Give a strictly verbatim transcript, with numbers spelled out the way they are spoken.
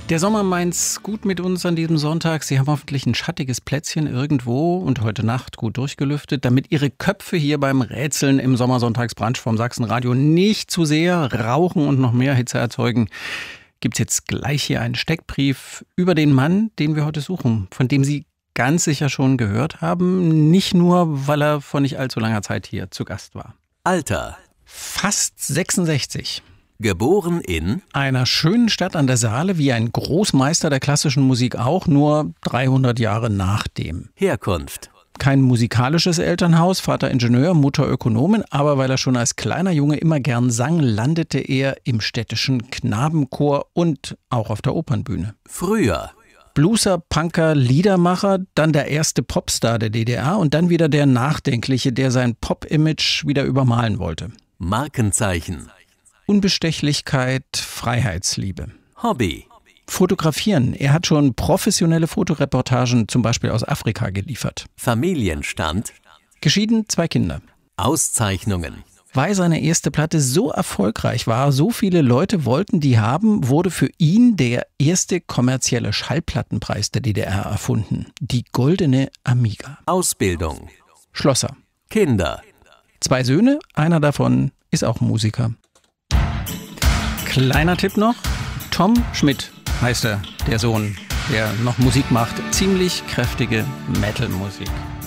Der Sommer meint's gut mit uns an diesem Sonntag. Sie haben hoffentlich ein schattiges Plätzchen irgendwo und heute Nacht gut durchgelüftet, damit Ihre Köpfe hier beim Rätseln im Sommersonntagsbrunch vom Sachsenradio nicht zu sehr rauchen und noch mehr Hitze erzeugen. Gibt's jetzt gleich hier einen Steckbrief über den Mann, den wir heute suchen, von dem Sie ganz sicher schon gehört haben. Nicht nur, weil er vor nicht allzu langer Zeit hier zu Gast war. Alter. Fast sechsundsechzig. Geboren in einer schönen Stadt an der Saale, wie ein Großmeister der klassischen Musik auch, nur dreihundert Jahre nach dem. Herkunft. Kein musikalisches Elternhaus, Vater Ingenieur, Mutter Ökonomin, aber weil er schon als kleiner Junge immer gern sang, landete er im städtischen Knabenchor und auch auf der Opernbühne. Früher. Blueser, Punker, Liedermacher, dann der erste Popstar der D D R und dann wieder der Nachdenkliche, der sein Pop-Image wieder übermalen wollte. Markenzeichen. Unbestechlichkeit, Freiheitsliebe. Hobby. Fotografieren. Er hat schon professionelle Fotoreportagen zum Beispiel aus Afrika geliefert. Familienstand. Geschieden, zwei Kinder. Auszeichnungen. Weil seine erste Platte so erfolgreich war, so viele Leute wollten die haben, wurde für ihn der erste kommerzielle Schallplattenpreis der D D R erfunden. Die Goldene Amiga. Ausbildung. Schlosser. Kinder. Zwei Söhne, einer davon ist auch Musiker. Kleiner Tipp noch, Tom Schmidt heißt er, der Sohn, der noch Musik macht. Ziemlich kräftige Metal-Musik.